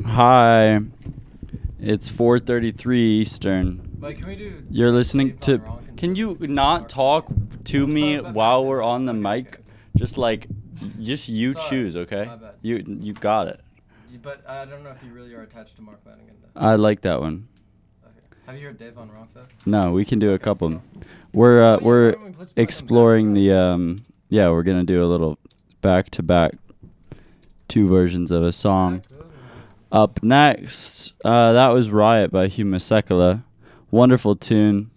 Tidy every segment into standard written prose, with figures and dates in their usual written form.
Hi. It's 4:33 Eastern. Like, can we do? You're listening Dave to. Von Ronk and Can stuff? you not talk to I'm me sorry about while that. we're on the Okay, mic? okay. Just like, just you Sorry. choose, okay? My bad. You got it. But I don't know if you really are attached to Mark Flanagan. Though. I like that one. Okay. Have you heard Dave Von Ronk though? No, we can do a Okay, couple. well. We're Oh, yeah, we're why don't we- let's put them exploring back to the yeah, we're gonna do a little back-to-back two versions of a song. back. Up next, that was Riot by Hugh Masekela. Wonderful tune.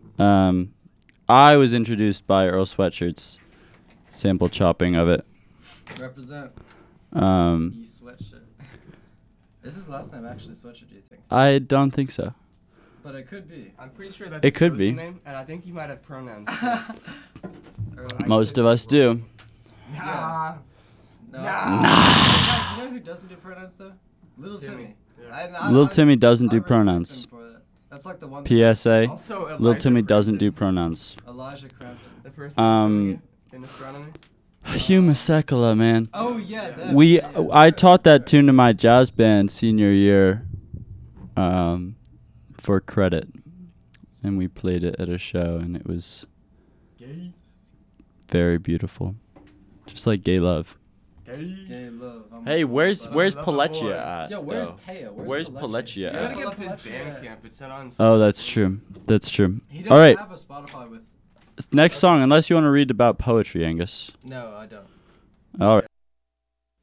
I was introduced by Earl Sweatshirt's sample chopping of it. Represent. Um, Sweatshirt. Is his last name actually Sweatshirt? Do you think? I don't think so. But it could be. I'm pretty sure that's It could his be. name, and I think he might have pronouns. Most of us do. Nah. No. Nah. Guys, you know who doesn't do pronouns though? Little Timmy. Yeah. Lil Timmy doesn't do I respect pronouns. him for that. That's like the one. PSA. Also, Lil Elijah Timmy doesn't do Crampton, pronouns. Elijah Crampton. The person in astronomy. Hugh Masekela, man. Oh yeah. That, We yeah, yeah. I taught that tune to my jazz band senior year, for credit, and we played it at a show, and it was very beautiful, just like Gay Love. Gay love. Hey, where's love boy. Paletia at? Yo, where's though? Taya? Where's Paletia You at? gotta Yeah. get up his Paletia. Bandcamp. It's set on. Oh, that's true. That's true. He doesn't All right, have a Spotify with. next song. Unless you want to read about poetry, Angus. No, I don't. All right.